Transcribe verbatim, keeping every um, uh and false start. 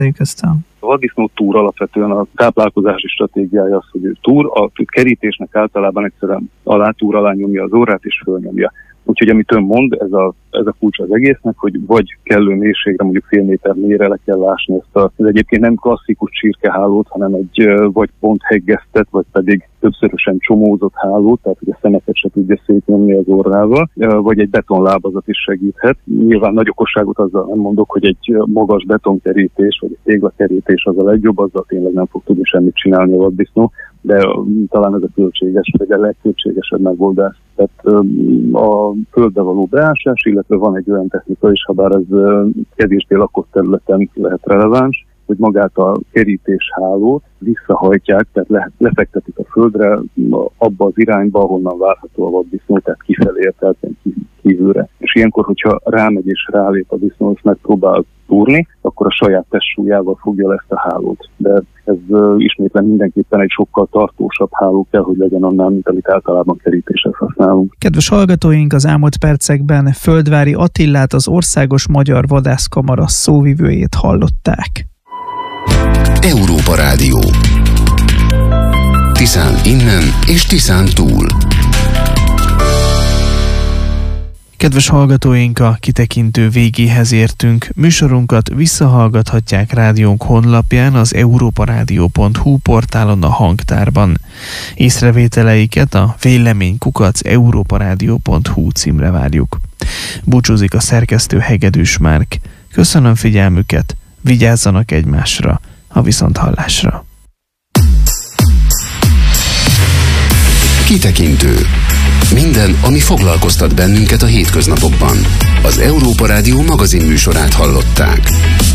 Ezt a vaddisznó túr alapvetően a táplálkozási stratégiája az, hogy ő túr, a kerítésnek általában egyszerűen alá túr, alá nyomja az orrát és fölnyomja. Úgyhogy amit ön mond, ez a, ez a kulcs az egésznek, hogy vagy kellő mélységre, mondjuk fél méter mélyre le kell ásni ezt a, ez egyébként nem klasszikus csirkehálót, hanem egy vagy pont heggesztett, vagy pedig többszörösen csomózott hálót, tehát hogy a szemeket se tudja szétnyomni az orrával, vagy egy betonlábazat is segíthet. Nyilván nagy okosságot azzal nem mondok, hogy egy magas betonkerítés, vagy egy téglakerítés az a legjobb, azzal tényleg nem fog tudni semmit csinálni a vaddisznó, de talán ez a költséges, vagy a legköltségesebb megoldás. Tehát a földbe való beásás, illetve van egy olyan technika is, ha bár ez kevésbé lakott területen lehet releváns, hogy magát a kerítéshálót visszahajtják, tehát le, lefektetik a földre abba az irányba, ahonnan várható a vaddisznó, tehát kifelé értelten kívülre. És ilyenkor, hogyha rámegy és rálép a disznó, és megpróbál túrni, akkor a saját testsúlyával fogja le ezt a hálót. De ez uh, ismétlen mindenképpen egy sokkal tartósabb háló kell, hogy legyen annál, mint amit általában kerítéshez használunk. Kedves hallgatóink, az elmúlt percekben Földvári Attillát, az Országos Magyar Vadászkamara szóvivőjét hallották. Európa Rádió. Tiszán innen és Tiszán túl. Kedves hallgatóink, a kitekintő végéhez értünk. Műsorunkat visszahallgathatják rádiónk honlapján, az európarádió pont hu portálon, a hangtárban. Észrevételeiket a vélemény kukac európarádió pont hu címre várjuk. Búcsúzik a szerkesztő Hegedűs Márk. Köszönöm figyelmüket, vigyázzanak egymásra, a viszonthallásra. Kitekintő. Minden, ami foglalkoztat bennünket a hétköznapokban. Az Európa Rádió magazin műsorát hallották.